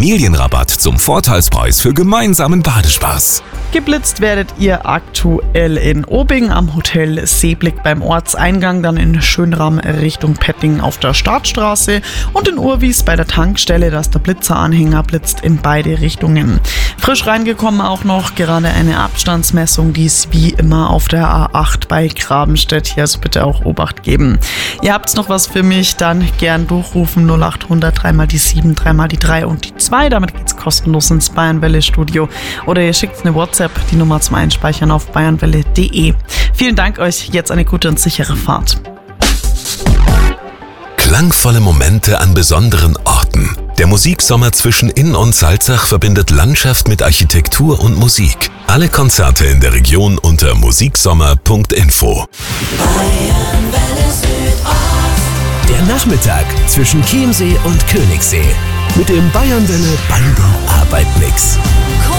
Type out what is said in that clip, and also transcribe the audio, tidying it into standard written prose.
Familienrabatt zum Vorteilspreis für gemeinsamen Badespaß. Geblitzt werdet ihr aktuell in Obing am Hotel Seeblick beim Ortseingang, dann in Schönram Richtung Petting auf der Startstraße und in Urwies bei der Tankstelle, dass der Blitzeranhänger blitzt in beide Richtungen. Frisch reingekommen auch noch gerade eine Abstandsmessung, die ist wie immer auf der A8 bei Grabenstedt, hier also bitte auch Obacht geben. Ihr habt noch was für mich, dann gern durchrufen 0800 3 die 7, 3 die 3 und die 2, damit geht's kostenlos ins Bayernwelle Studio oder ihr schickt eine WhatsApp, die Nummer zum Einspeichern auf bayernwelle.de. Vielen Dank euch, jetzt eine gute und sichere Fahrt. Klangvolle Momente an besonderen Orten. Der Musiksommer zwischen Inn und Salzach verbindet Landschaft mit Architektur und Musik. Alle Konzerte in der Region unter musiksommer.info. Der Nachmittag zwischen Chiemsee und Königssee mit dem Bayernwelle Bango.